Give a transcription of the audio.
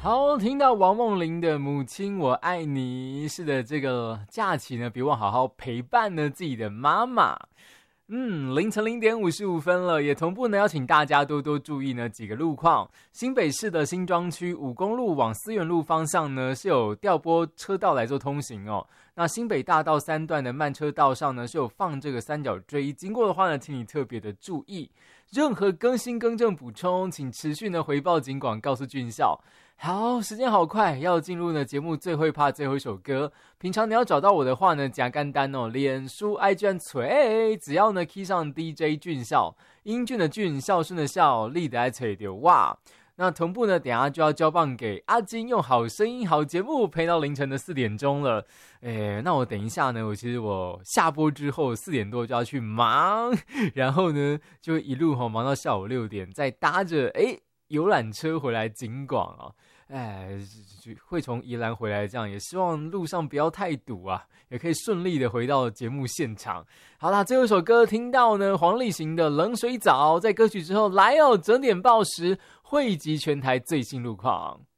好，听到王梦玲的母亲我爱你，是的，这个假期呢，别忘好好陪伴呢自己的妈妈。凌晨0:55了，也同步呢，要请大家多多注意呢几个路况。新北市的新庄区5公路往思源路方向呢是有调拨车道来做通行哦。那新北大道3段的慢车道上呢是有放这个三角锥，经过的话呢，请你特别的注意。任何更新更正补充，请持续呢回报警广，告诉军校。好，时间好快，要进入呢节目最会怕最后一首歌。平常你要找到我的话呢，加干单哦，脸书 IG 锤，只要呢 key 上 DJ 俊孝，英俊的俊，孝顺的孝，力的爱吹丢哇。那同步呢，等一下就要交棒给阿金，用好声音、好节目陪到凌晨的4点钟了。那我等一下呢，其实我下播之后4点多就要去忙，然后呢就一路忙到下午6点，再搭着游览车回来警广啊。会从宜兰回来，这样也希望路上不要太堵啊，也可以顺利的回到节目现场。好啦，最后一首歌听到呢黄立行的冷水澡，在歌曲之后来整点报时汇集全台最新路况。